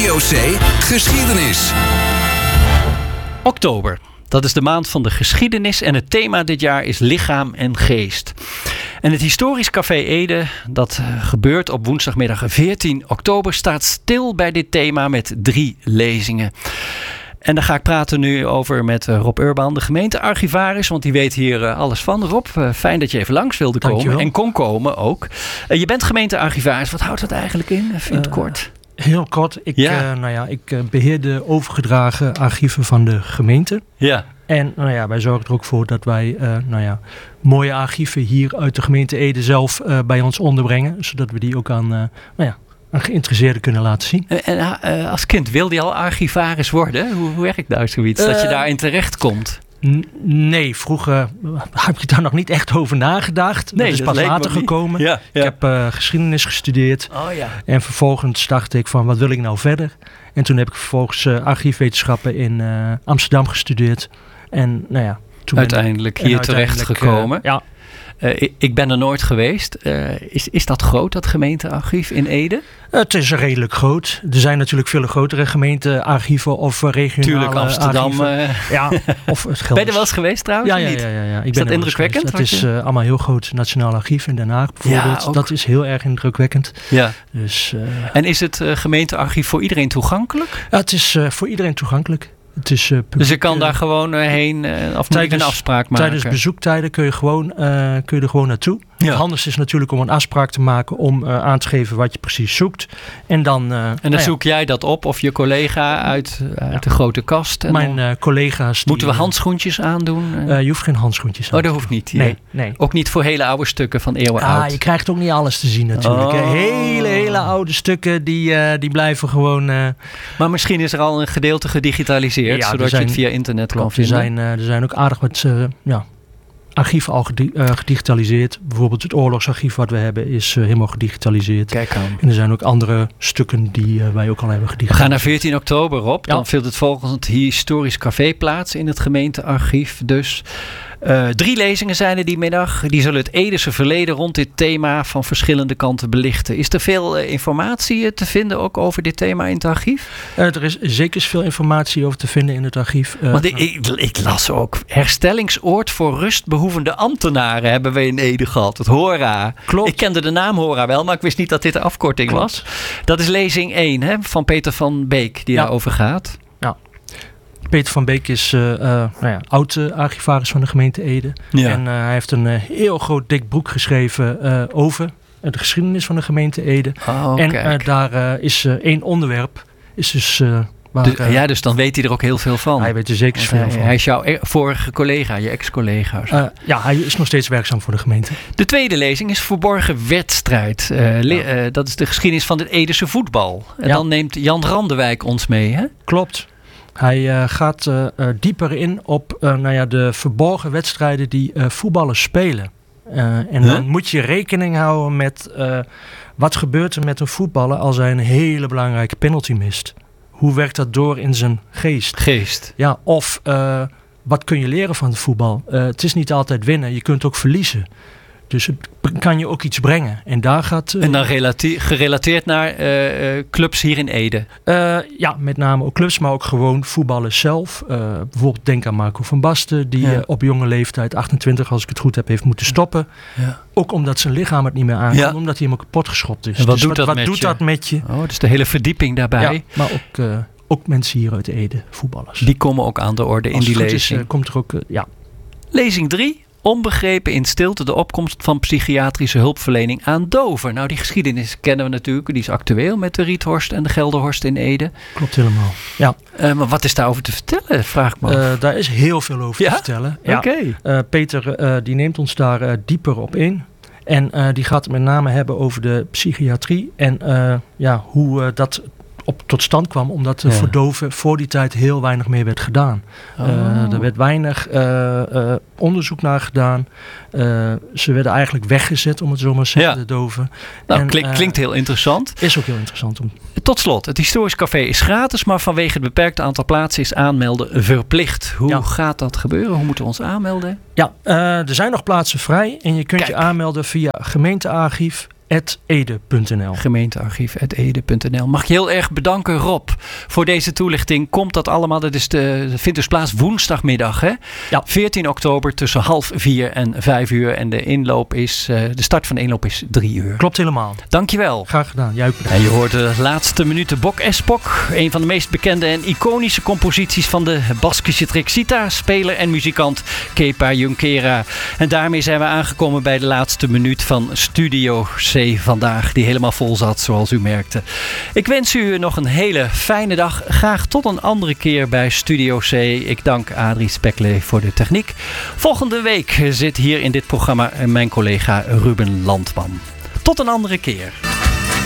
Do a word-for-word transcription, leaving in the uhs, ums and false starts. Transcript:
V O C Geschiedenis. Oktober. Dat is de maand van de geschiedenis en het thema dit jaar is lichaam en geest. En het Historisch Café Ede, dat uh, gebeurt op woensdagmiddag veertien oktober, staat stil bij dit thema met drie lezingen. En daar ga ik praten nu over met uh, Rob Urban, de gemeentearchivaris, want die weet hier uh, alles van. Rob, uh, fijn dat je even langs wilde komen. Dankjewel. En kon komen ook. Uh, je bent gemeentearchivaris. Wat houdt dat eigenlijk in? Even in het uh, kort. Heel kort. Ik, Ja. uh, nou ja, ik uh, beheer de overgedragen archieven van de gemeente. Ja. En nou ja, wij zorgen er ook voor dat wij uh, nou ja, mooie archieven hier uit de gemeente Ede zelf uh, bij ons onderbrengen. Zodat we die ook aan, uh, nou ja, aan geïnteresseerden kunnen laten zien. En, en uh, als kind wilde je al archivaris worden? Hoe, hoe werkt nou zoiets? Uh, dat je daarin terecht komt? N- nee, vroeger heb je daar nog niet echt over nagedacht. Nee, dat is dat pas leek me later niet. gekomen. Ja, ja. Ik heb uh, geschiedenis gestudeerd. Oh ja. En vervolgens dacht ik van, wat wil ik nou verder? En toen heb ik vervolgens uh, archiefwetenschappen in uh, Amsterdam gestudeerd. En nou ja, toen Uiteindelijk ben, hier en terecht uiteindelijk, gekomen. Uh, ja. Uh, ik, ik ben er nooit geweest. Uh, is, is dat groot, dat gemeentearchief in Ede? Het is redelijk groot. Er zijn natuurlijk veel grotere gemeentearchieven of uh, regionale Tuurlijk, Amsterdam. archieven. Uh, Ja, of het ben je er wel eens geweest trouwens? Ja, ja, niet? ja, ja, ja. Ik is ben dat indrukwekkend? Dat is uh, allemaal heel groot. Nationaal Archief in Den Haag bijvoorbeeld. Ja, ook. Dat is heel erg indrukwekkend. Ja. Dus, uh, En is het uh, gemeentearchief voor iedereen toegankelijk? ja, het is uh, voor iedereen toegankelijk. Het is, uh, publiek, Dus je kan uh, daar gewoon uh, heen uh, of moet ik tijdens- een afspraak maken? Tijdens bezoektijden kun je, gewoon, uh, kun je er gewoon naartoe. Ja. Het handigste is natuurlijk om een afspraak te maken om uh, aan te geven wat je precies zoekt. En dan, uh, En dan nou ja, zoek jij dat op of je collega uit, uit Ja. de grote kast. En mijn dan uh, collega's. Die, moeten we handschoentjes aandoen? Uh, je hoeft geen handschoentjes aan oh, te dat hoeft doen. niet. Hier. Nee, nee. Ook niet voor hele oude stukken van eeuwen Ah, oud. je krijgt ook niet alles te zien natuurlijk. hè. Oh. Hele, hele oude stukken die, uh, die blijven gewoon... Uh, Maar misschien is er al een gedeelte gedigitaliseerd, Ja, er zodat zijn- je het via internet kan klopt, er, vinden. zijn, uh, er zijn ook aardig wat uh, ja, archieven al gedi- uh, gedigitaliseerd. Bijvoorbeeld het oorlogsarchief wat we hebben is uh, helemaal gedigitaliseerd. Kijk aan. En er zijn ook andere stukken die uh, wij ook al hebben We gedigitaliseerd. gaan naar veertien oktober op. Ja. Dan vindt het volgens het Historisch Café plaats in het gemeentearchief. Dus uh, drie lezingen zijn er die middag. Die zullen het Edese verleden rond dit thema van verschillende kanten belichten. Is er veel uh, informatie uh, te vinden ook over dit thema in het archief? Uh, er is zeker veel informatie over te vinden in het archief. Uh, Want ik, ik, ik las ook herstellingsoord voor rustbehoevende ambtenaren hebben we in Ede gehad. Het HORA. Klopt. Ik kende de naam HORA wel, maar ik wist niet dat dit de afkorting Klopt. was. Dat is lezing één hè, van Peter van Beek die Ja. daarover gaat. Peter van Beek is uh, uh, nou ja, oud-archivaris van de gemeente Ede. Ja. En uh, hij heeft een uh, heel groot dik boek geschreven uh, over de geschiedenis van de gemeente Ede. Oh, en kijk. uh, daar uh, is uh, één onderwerp. Is dus, uh, waar, Dus, uh, ja, dus dan weet hij er ook heel veel van. hij weet er zeker Want veel hij, van. hij is jouw e- vorige collega, je ex-collega. Uh, ja, hij is nog steeds werkzaam voor de gemeente. De tweede lezing is Verborgen Wedstrijd. Uh, le- Ja. uh, dat is de geschiedenis van het Edese voetbal. En Ja. dan neemt Jan Randewijk ons mee, hè? Klopt. Hij uh, gaat uh, uh, dieper in op uh, nou ja, de verborgen wedstrijden die uh, voetballers spelen. Uh, en Huh? dan moet je rekening houden met uh, wat gebeurt er met een voetballer als hij een hele belangrijke penalty mist. Hoe werkt dat door in zijn geest? Geest. Ja, of uh, wat kun je leren van het voetbal? Uh, het is niet altijd winnen, je kunt ook verliezen. Dus het kan je ook iets brengen. En daar gaat... Uh, En dan relate- gerelateerd naar uh, uh, clubs hier in Ede. Uh, ja, met name ook clubs, maar ook gewoon voetballers zelf. Uh, bijvoorbeeld denk aan Marco van Basten, die Ja. uh, op jonge leeftijd, achtentwintig als ik het goed heb, heeft moeten stoppen. Ja. Ook omdat zijn lichaam het niet meer aan kan, Ja. omdat hij helemaal kapot geschopt is. En wat Dus doet dat wat met doet je? dat met je? Oh, dus de hele verdieping daarbij. Ja, maar ook, uh, ook mensen hier uit Ede, voetballers. Die komen ook aan de orde in Als die het goed lezing. is, uh, komt er ook... Uh, ja. Lezing drie. Onbegrepen in stilte de opkomst van psychiatrische hulpverlening aan doven. Nou, die geschiedenis kennen we natuurlijk. Die is actueel met de Riethorst en de Gelderhorst in Ede. Klopt helemaal. Ja, Uh, maar wat is daarover te vertellen, vraag ik me af. uh, daar is heel veel over Ja? te vertellen. Oké. Uh, Peter uh, die neemt ons daar uh, dieper op in. En uh, die gaat het met name hebben over de psychiatrie. En uh, ja, hoe uh, dat op, tot stand kwam. Omdat er Ja. voor doven voor die tijd heel weinig meer werd gedaan. Oh. Uh, er werd weinig uh, uh, onderzoek naar gedaan. Uh, ze werden eigenlijk weggezet, om het zo maar te zeggen, Ja. de doven. Nou, En, klink- uh, klinkt heel interessant. Is ook heel interessant om... Tot slot, het Historisch Café is gratis, maar vanwege het beperkte aantal plaatsen is aanmelden verplicht. Hoe Ja. gaat dat gebeuren? Hoe moeten we ons aanmelden? Ja, uh, er zijn nog plaatsen vrij. En je kunt Kijk. je aanmelden via gemeentearchief at ede punt n l. gemeentearchief at ede punt n l. Mag ik je heel erg bedanken, Rob, voor deze toelichting. Komt dat allemaal? Dat is de, dat vindt dus plaats woensdagmiddag, hè? Ja. veertien oktober tussen half vier en vijf uur. En de inloop is, uh, de start van de inloop is drie uur. Klopt helemaal. Dankjewel. Graag gedaan. Jij ook bedankt. En je hoort de laatste minuten Bok Espok. Een van de meest bekende en iconische composities van de Baskische Trixita. Speler en muzikant Kepa Junquera. En daarmee zijn we aangekomen bij de laatste minuut van Studio C vandaag. Die helemaal vol zat, zoals u merkte. Ik wens u nog een hele fijne dag. Graag tot een andere keer bij Studio C. Ik dank Adrie Spekle voor de techniek. Volgende week zit hier in dit programma mijn collega Ruben Landman. Tot een andere keer.